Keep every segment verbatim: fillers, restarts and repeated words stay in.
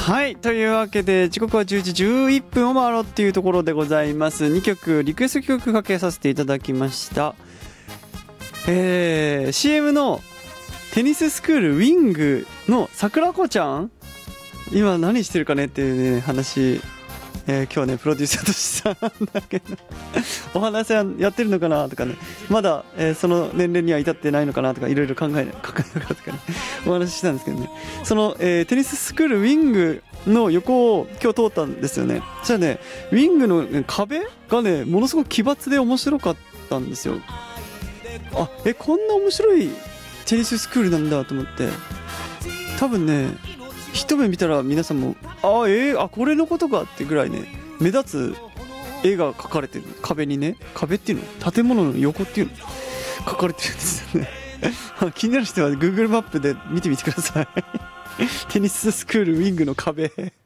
はい、というわけで時刻はじゅうじじゅういっぷんを回ろうっていうところでございます。にきょくリクエスト曲かけさせていただきました。えー、シーエム のテニススクールウィングの桜子ちゃん今何してるかねっていうね話、えー、今日ねプロデューサーとしたんだけどお話はやってるのかなとかね、まだ、えー、その年齢には至ってないのかなとかいろいろ考え考えながらとかねお話ししたんですけどね、その、えー、テニススクールウィングの横を今日通ったんですよね。そしたらねウィングの、ね、壁がねものすごく奇抜で面白かったんですよ。あ、えこんな面白いテニススクールなんだと思って、多分ね一目見たら皆さんもあえー、あこれのことかってぐらいね目立つ絵が描かれてる、壁にね、壁っていうの建物の横っていうの描かれてるんですよね気になる人は Google マップで見てみてくださいテニススクールウィングの壁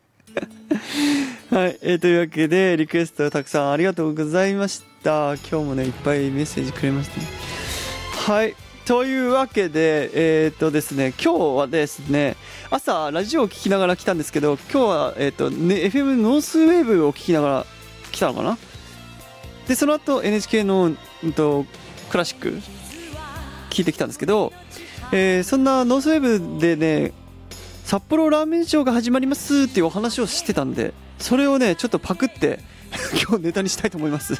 はい、えー、というわけでリクエストたくさんありがとうございました。今日もねいっぱいメッセージくれましたね。はい、というわけでえっ、ー、とですね今日はですね朝ラジオを聞きながら来たんですけど、今日はえっ、ー、と、ね、エフエム ノースウェーブを聞きながら来たのかな。でその後 エヌエイチケー の、うん、とクラシック聞いてきたんですけど、えー、そんなノースウェーブでね札幌ラーメンショーが始まりますっていうお話をしてたんで、それをねちょっとパクって今日ネタにしたいと思います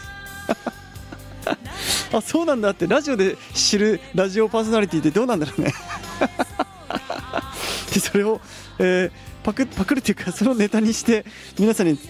あ、そうなんだってラジオで知るラジオパーソナリティってどうなんだろうねでそれを、えー、パクパクるっていうかそのネタにして皆さんに